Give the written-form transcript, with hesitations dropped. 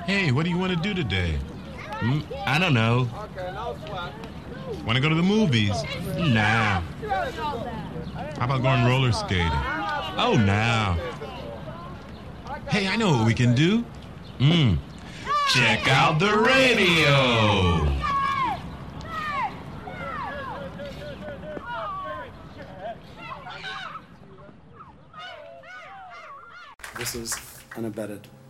Hey, what do you want to do today? I don't know. Want to go to the movies? Nah. How about going roller skating? Oh, nah. Hey, I know what we can do. Check out the radio. This is Unabetted.